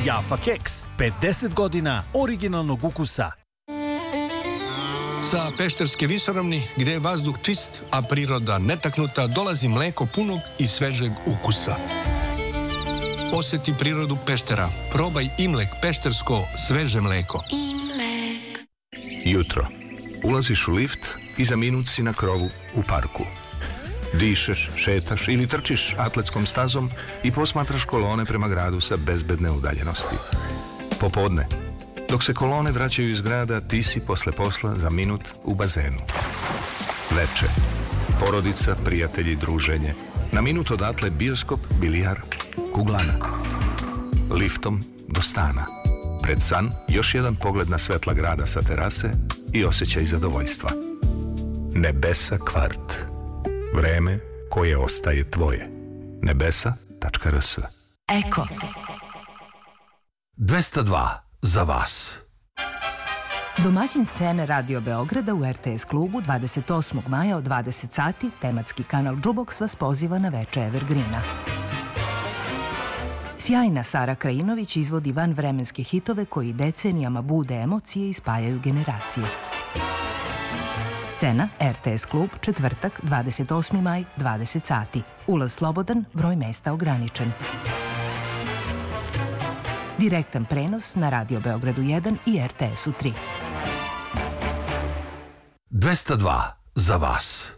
Jaffa keks, 50 godina originalnog ukusa. Sa Pešterske visoravni, gde je vazduh čist, a priroda netaknuta, dolazi mleko punog i svežeg ukusa. Osjeti prirodu Peštera. Probaj Imlek peštersko sveže mleko. Imlek. Jutro. Ulaziš u lift i za minut si na krovu u parku. Dišeš, šetaš ili trčiš atletskom stazom i posmatraš kolone prema gradu sa bezbedne udaljenosti. Popodne. Dok se kolone vraćaju iz grada, ti si posle posla za minut u bazenu. Veče. Porodica, prijatelji, druženje. Na minut odatle bioskop, bilijar, kuglana. Liftom do stana. Pred san još jedan pogled na svetla grada sa terase i osjećaj zadovoljstva. Nebesa kvart. Vreme koje ostaje tvoje. Nebesa.rs. Eko. 202 za vas. Domaćin scene Radio Beograda u RTS klubu 28. maja od 20 sati, tematski kanal Jukebox vas poziva na veče Evergreena. Sjajna Sara Krajinović izvodi vanvremenske hitove koji decenijama bude emocije i spajaju generacije. Scena RTS klub, četvrtak, 28. maj, 20 sati. Ulaz slobodan, broj mesta ograničen. Direktan prenos na Radio Beogradu 1 i RTS-u 3. 202 za vas.